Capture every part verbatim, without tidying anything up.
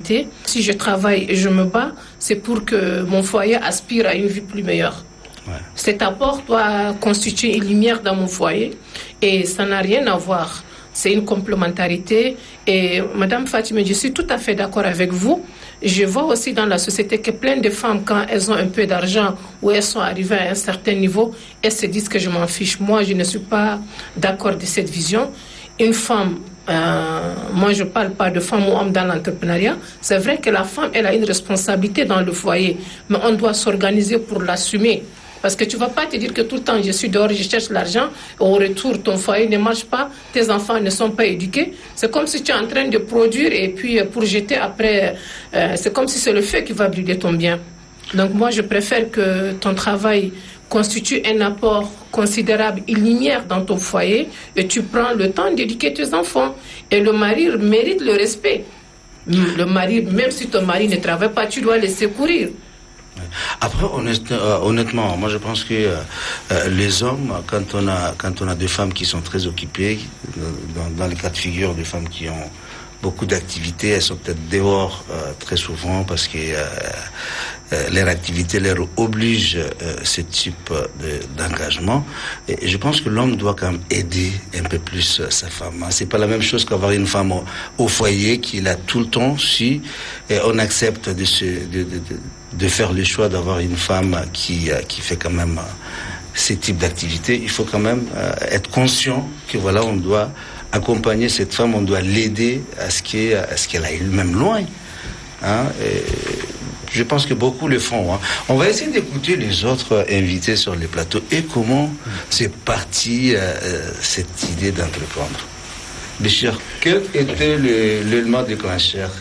réalité. Si je travaille et je me bats, c'est pour que mon foyer aspire à une vie plus meilleure. Ouais. Cet apport doit constituer une lumière dans mon foyer et ça n'a rien à voir. C'est une complémentarité. Et Madame Fatima, je suis tout à fait d'accord avec vous. Je vois aussi dans la société que plein de femmes, quand elles ont un peu d'argent ou elles sont arrivées à un certain niveau, elles se disent que je m'en fiche. Moi, je ne suis pas d'accord de cette vision. Une femme, euh, moi je ne parle pas de femme ou homme dans l'entrepreneuriat, c'est vrai que la femme, elle a une responsabilité dans le foyer, mais on doit s'organiser pour l'assumer. Parce que tu ne vas pas te dire que tout le temps je suis dehors, je cherche l'argent, et au retour ton foyer ne marche pas, tes enfants ne sont pas éduqués. C'est comme si tu es en train de produire et puis pour jeter après, euh, c'est comme si c'est le feu qui va brûler ton bien. Donc moi je préfère que ton travail constitue un apport considérable, une lumière dans ton foyer et tu prends le temps d'éduquer tes enfants. Et le mari mérite le respect. Le mari, même si ton mari ne travaille pas, tu dois le secourir. Après, honnête, euh, honnêtement, moi je pense que euh, les hommes, quand on a quand on a des femmes qui sont très occupées, dans, dans les cas de figure des femmes qui ont beaucoup d'activités, elles sont peut-être dehors euh, très souvent parce que euh, euh, leur activité leur oblige euh, ce type de, d'engagement. Et je pense que l'homme doit quand même aider un peu plus sa femme. C'est pas la même chose qu'avoir une femme au, au foyer qui est là tout le temps. Si et on accepte de se de, de, de, de faire le choix d'avoir une femme qui qui fait quand même ce type d'activité, il faut quand même euh, être conscient que voilà, on doit accompagner cette femme, on doit l'aider à ce qu'elle, à ce qu'elle aille même loin. Hein, et je pense que beaucoup le font. Hein. On va essayer d'écouter les autres invités sur les plateaux et comment c'est parti euh, cette idée d'entreprendre. Béchir, quel était le, l'élément déclencheur?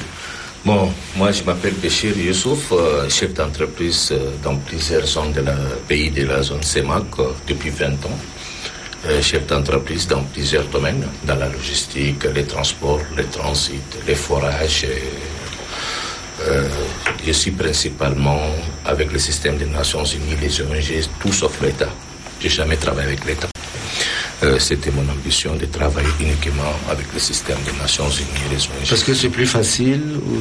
Bon, moi je m'appelle Béchir Youssouf, euh, chef d'entreprise euh, dans plusieurs zones de la pays de la zone C E M A C euh, depuis vingt ans. Euh, chef d'entreprise dans plusieurs domaines, dans la logistique, les transports, les transits, les forages. Et, euh, je suis principalement avec le système des Nations Unies, les O N G, tout sauf l'État. Je n'ai jamais travaillé avec l'État. Euh, c'était mon ambition de travailler uniquement avec le système des Nations Unies et les O N G. Parce que c'est plus facile ou...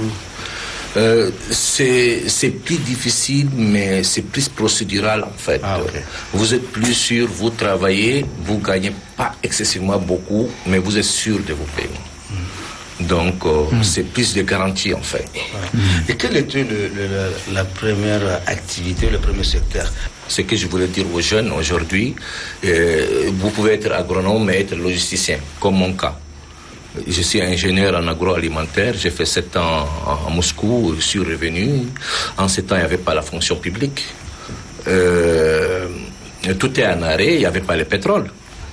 Euh, c'est, c'est plus difficile, mais c'est plus procédural en fait. Ah, okay. Vous êtes plus sûr, vous travaillez, vous gagnez pas excessivement beaucoup, mais vous êtes sûr de vos paiements. Mm. Donc euh, mm. c'est plus de garantie en fait. Mm. Et quelle était le, le, la, la première activité, le premier secteur? Ce que je voulais dire aux jeunes aujourd'hui, euh, vous pouvez être agronome mais être logisticien, comme mon cas. Je suis ingénieur en agroalimentaire, j'ai fait sept ans à Moscou, je suis revenu. En sept ans, il n'y avait pas la fonction publique. Euh, tout est en arrêt, il n'y avait pas le pétrole.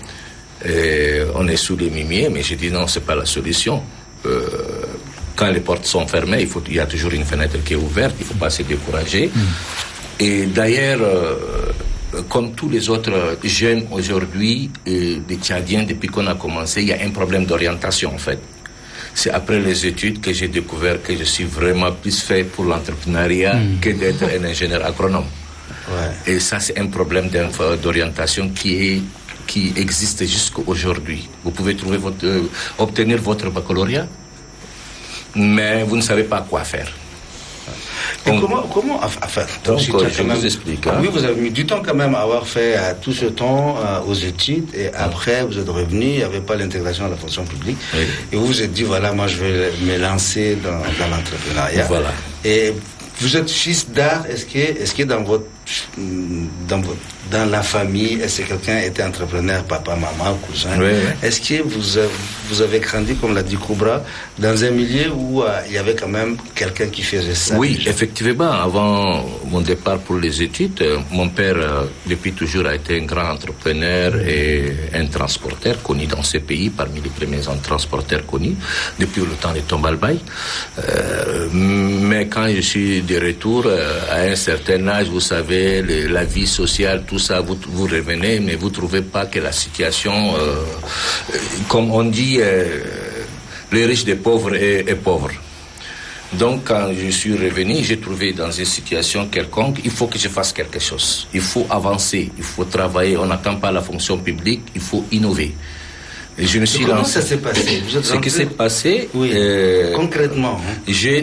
Et on est sous les mimiers, mais j'ai dit non, ce n'est pas la solution. Euh, quand les portes sont fermées, il, faut, il y a toujours une fenêtre qui est ouverte, il ne faut pas se décourager. Mmh. Et d'ailleurs... Euh, comme tous les autres jeunes aujourd'hui, euh, les Tchadiens, depuis qu'on a commencé, il y a un problème d'orientation en fait. C'est après les études que j'ai découvert que je suis vraiment plus fait pour l'entrepreneuriat mmh. que d'être un ingénieur agronome. Ouais. Et ça, c'est un problème d'orientation qui, est, qui existe jusqu'à aujourd'hui. Vous pouvez trouver votre, euh, obtenir votre baccalauréat, mais vous ne savez pas quoi faire. Et donc, comment, comment, enfin, donc, si euh, je même, vous explique. Hein. Oui, vous avez mis du temps quand même à avoir fait euh, tout ce temps euh, aux études et après vous êtes revenu, il n'y avait pas l'intégration à la fonction publique oui. et vous vous êtes dit voilà, moi je vais me lancer dans, dans l'entrepreneuriat. Voilà. Et vous êtes fils d'art, est-ce que, est-ce que dans votre, dans votre, dans la famille, est-ce que quelqu'un était entrepreneur, papa, maman, cousin? Oui, oui. Est-ce que vous avez, vous avez grandi, comme l'a dit Koubra, dans un milieu où euh, il y avait quand même quelqu'un qui faisait ça? Oui, déjà? Effectivement. Avant mon départ pour les études, euh, mon père, euh, depuis toujours, a été un grand entrepreneur mmh. et un transporteur connu dans ce pays, parmi les premiers transporteurs connus, depuis le temps de Tombalbaye. Euh, mais quand je suis de retour, euh, à un certain âge, vous savez, le, la vie sociale, tout ça, vous, vous revenez, mais vous ne trouvez pas que la situation, euh, comme on dit, euh, les riches des pauvres est, est pauvre. Donc, quand je suis revenu, j'ai trouvé dans une situation quelconque, il faut que je fasse quelque chose. Il faut avancer, il faut travailler. On n'attend pas la fonction publique, il faut innover. Et je me suis comment lancé. ça s'est passé? Vous êtes Ce qui s'est passé, oui. euh, concrètement, hein? j'ai